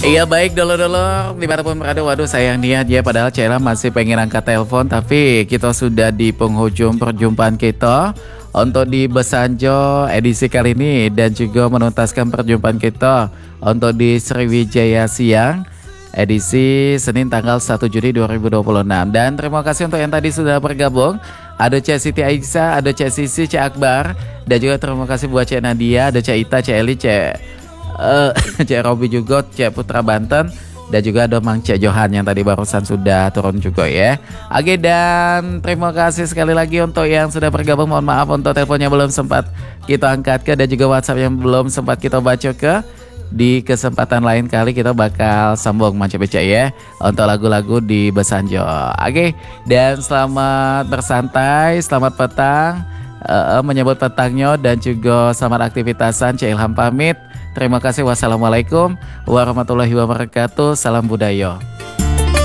Iya baik dulu-dulu dimanapun berada. Waduh sayang niat ya, padahal Cela masih pengen angkat telepon, tapi kita sudah di penghujung perjumpaan kita untuk di Besanjo edisi kali ini, dan juga menuntaskan perjumpaan kita untuk di Sriwijaya Siang edisi Senin tanggal 1 Juni 2026. Dan terima kasih untuk yang tadi sudah bergabung. Ada Cek Siti Aisyah, ada Cek Sisi, Cek Akbar, dan juga terima kasih buat Cek Nadia, ada Cek Ita, Cek Eli, Cek Robi juga, Cek Putra Banten, dan juga ada Mang Cek Johan yang tadi barusan sudah turun juga ya. Oke, dan terima kasih sekali lagi untuk yang sudah bergabung. Mohon maaf untuk teleponnya belum sempat kita angkat ke, dan juga WhatsApp yang belum sempat kita baca ke. Di kesempatan lain kali kita bakal sambung Manca Beca ya untuk lagu-lagu di Besanjo. Oke, dan selamat bersantai, selamat petang, menyambut petangnya, dan juga selamat aktivitasan. Cek Ilham pamit. Terima kasih. Wassalamualaikum warahmatullahi wabarakatuh. Salam budaya.